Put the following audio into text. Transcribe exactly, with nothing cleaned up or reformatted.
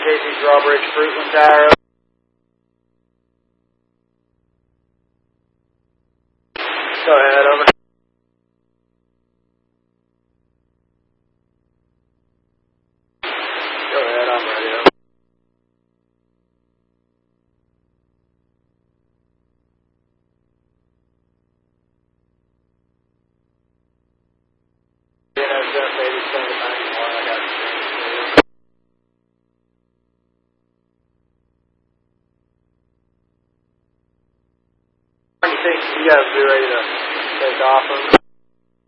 Casey's Drawbridge Fruitland Tower. Go ahead, over. Go ahead, I'm ready. Over. D N S F eighty-seven ninety-one, I got it. When do you think you guys be ready to take off?